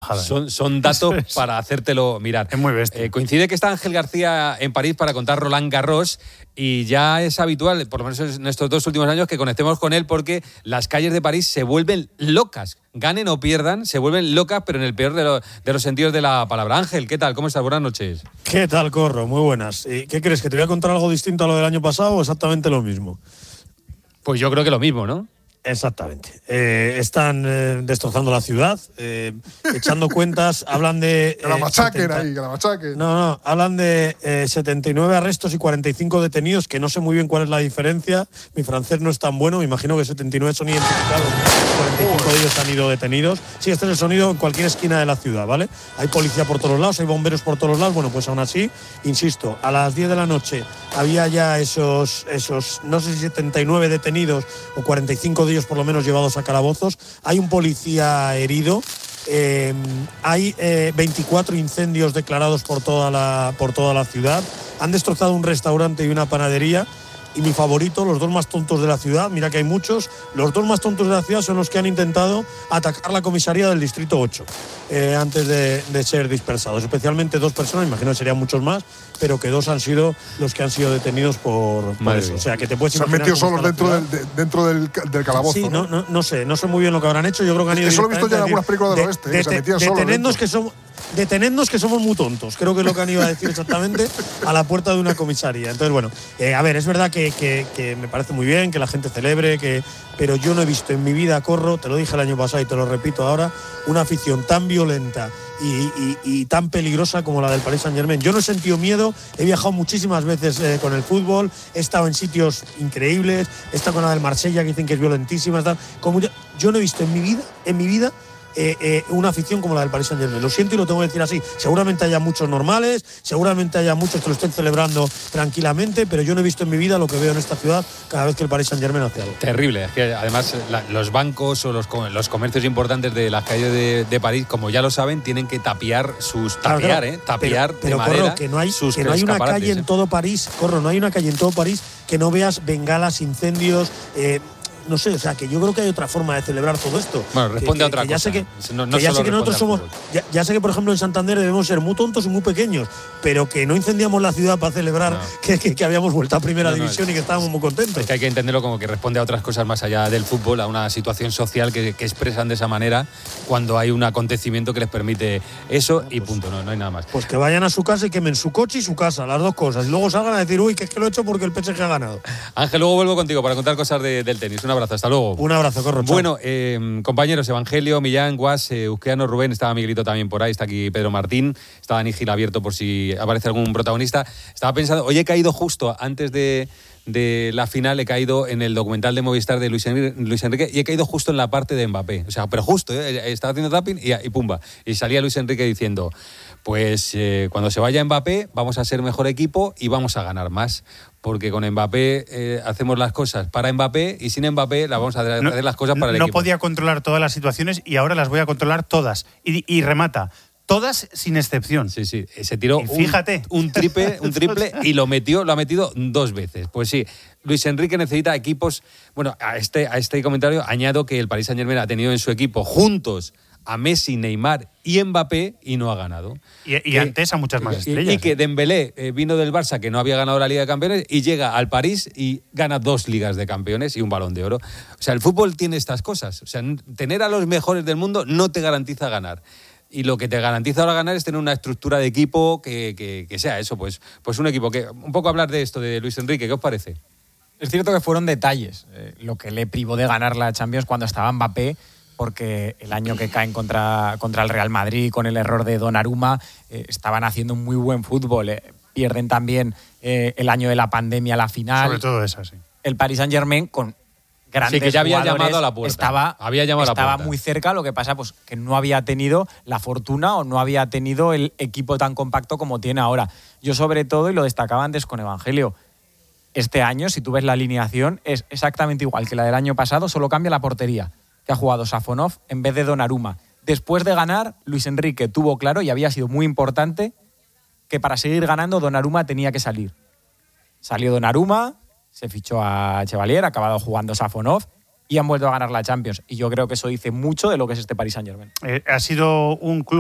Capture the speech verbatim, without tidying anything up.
embajada. Son, son datos es, para hacértelo mirar. Es muy bestia. Eh, coincide que está Ángel García en París para contar Roland Garros y ya es habitual, por lo menos en estos dos últimos años, que conectemos con él porque las calles de París se vuelven locas. Ganen o pierdan, se vuelven locas, pero en el peor de, lo, de los sentidos de la palabra. Ángel, ¿qué tal? ¿Cómo estás? Buenas noches. ¿Qué tal, Corro? Muy buenas. ¿Y qué crees? ¿Que te voy a contar algo distinto a lo del año pasado o exactamente lo mismo? Pues yo creo que lo mismo, ¿no? Exactamente. Eh, están eh, destrozando la ciudad, eh, echando cuentas, hablan de… Eh, que la machaquen setenta ahí, que la machaquen. No, no, hablan de eh, setenta y nueve arrestos y cuarenta y cinco detenidos, que no sé muy bien cuál es la diferencia. Mi francés no es tan bueno, me imagino que setenta y nueve son identificados, cuarenta y cinco de ellos han ido detenidos. Sí, este es el sonido en cualquier esquina de la ciudad, ¿vale? Hay policía por todos lados, hay bomberos por todos lados. Bueno, pues aún así, insisto, a las diez de la noche había ya esos, esos no sé si setenta y nueve detenidos o cuarenta y cinco de ellos por lo menos llevados a calabozos. Hay un policía herido. Eh, hay eh, veinticuatro incendios declarados por toda la, por toda la ciudad. Han destrozado un restaurante y una panadería. Y mi favorito, los dos más tontos de la ciudad, mira que hay muchos, los dos más tontos de la ciudad son los que han intentado atacar la comisaría del Distrito ocho eh, antes de, de ser dispersados. Especialmente dos personas, imagino que serían muchos más, pero que dos han sido los que han sido detenidos por, por eso. O sea, que te puedes Se han metido solos dentro del, de, dentro del, del calabozo. Sí, no, no, no sé, no sé muy bien lo que habrán hecho. Yo creo que han ido. Eso lo he visto ya en algunas películas del de, oeste, de, que se metían solos. Detenednos que somos, detenednos que somos muy tontos. Creo que es lo que han ido a decir exactamente a la puerta de una comisaría. Entonces, bueno, eh, a ver, es verdad que, que, que me parece muy bien que la gente celebre, que, pero yo no he visto en mi vida, Corro, te lo dije el año pasado y te lo repito ahora, una afición tan violenta y, y, y tan peligrosa como la del Paris Saint-Germain. Yo no he sentido miedo, he viajado muchísimas veces eh, con el fútbol, he estado en sitios increíbles, he estado con la del Marsella que dicen que es violentísima, tal. Como yo, yo no he visto en mi vida, en mi vida, Eh, eh, una afición como la del Paris Saint-Germain. Lo siento y lo tengo que decir así. Seguramente haya muchos normales, seguramente haya muchos que lo estén celebrando tranquilamente, pero yo no he visto en mi vida lo que veo en esta ciudad cada vez que el Paris Saint-Germain hace algo. Terrible. Es que además la, los bancos o los, los comercios importantes de las calles de, de París, como ya lo saben, tienen que tapiar sus… Tapiar, claro, ¿eh? Tapiar pero, pero, de madera Corro, que no hay, sus que no hay una calle ¿eh? en todo París, Corro, no hay una calle en todo París que no veas bengalas, incendios… Eh, no sé, o sea, que yo creo que hay otra forma de celebrar todo esto. Bueno, responde que, a otra que, que cosa. Ya sé que, no, no que, ya sé que nosotros somos… Ya, ya sé que, por ejemplo, en Santander debemos ser muy tontos y muy pequeños, pero que no incendiamos la ciudad para celebrar no. que, que, que habíamos vuelto a Primera no, no, División es, y que estábamos muy contentos. Es que hay que entenderlo como que responde a otras cosas más allá del fútbol, a una situación social que, que expresan de esa manera cuando hay un acontecimiento que les permite eso y punto, no, no hay nada más. Pues que vayan a su casa y quemen su coche y su casa, las dos cosas, y luego salgan a decir, uy, que es que lo he hecho porque el P S G ha ganado. Ángel, luego vuelvo contigo para contar cosas de, del tenis. Un abrazo, hasta luego. Un abrazo, Corro. Bueno, eh, compañeros, Evangelio, Millán, Guas, eh, Uzqueano, Rubén, estaba Miguelito también por ahí, está aquí Pedro Martín, está Dani Gil abierto por si aparece algún protagonista. Estaba pensando, hoy he caído justo antes de, de la final, he caído en el documental de Movistar de Luis Enrique, Luis Enrique y he caído justo en la parte de Mbappé. O sea, pero justo, eh, estaba haciendo tapping y, y pumba. Y salía Luis Enrique diciendo, pues eh, cuando se vaya Mbappé vamos a ser mejor equipo y vamos a ganar más. Porque con Mbappé eh, hacemos las cosas para Mbappé y sin Mbappé la vamos a hacer no, las cosas para el no equipo. No podía controlar todas las situaciones y ahora las voy a controlar todas. Y, y remata, todas sin excepción. Sí, sí, se tiró y fíjate. Un, un triple, un triple y lo metió, lo ha metido dos veces. Pues sí, Luis Enrique necesita equipos… Bueno, a este, a este comentario añado que el Paris Saint-Germain ha tenido en su equipo juntos a Messi, Neymar y Mbappé y no ha ganado. Y, y que, antes a muchas más estrellas. Y, y que Dembélé eh, vino del Barça, que no había ganado la Liga de Campeones, y llega al París y gana dos Ligas de Campeones y un Balón de Oro. O sea, el fútbol tiene estas cosas. O sea, tener a los mejores del mundo no te garantiza ganar. Y lo que te garantiza ahora ganar es tener una estructura de equipo que, que, que sea eso, pues, pues un equipo que… Un poco hablar de esto, de Luis Enrique, ¿qué os parece? Es cierto que fueron detalles eh, lo que le privó de ganar la Champions cuando estaba Mbappé, porque el año que caen contra, contra el Real Madrid con el error de Donnarumma eh, estaban haciendo un muy buen fútbol. Eh, pierden también eh, el año de la pandemia la final. Sobre todo esa, sí. El Paris Saint-Germain con grandes sí, que ya había jugadores llamado a la puerta. Estaba, había llamado estaba a la puerta. muy cerca, lo que pasa pues que no había tenido la fortuna o no había tenido el equipo tan compacto como tiene ahora. Yo sobre todo, y lo destacaba antes con Evangelio, este año, si tú ves la alineación, es exactamente igual que la del año pasado, solo cambia la portería, que ha jugado Safonov en vez de Donnarumma. Después de ganar, Luis Enrique tuvo claro, y había sido muy importante, que para seguir ganando Donnarumma tenía que salir. Salió Donnarumma, se fichó a Chevalier, ha acabado jugando Safonov y han vuelto a ganar la Champions. Y yo creo que eso dice mucho de lo que es este Paris Saint-Germain. Eh, ha sido un club